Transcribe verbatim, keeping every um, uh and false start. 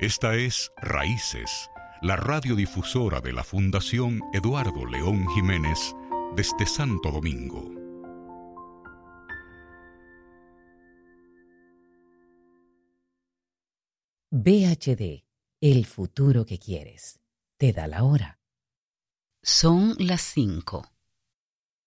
Esta es Raíces, la radiodifusora de la Fundación Eduardo León Jiménez desde Santo Domingo. B H D, el futuro que quieres. Te da la hora. Son las cinco.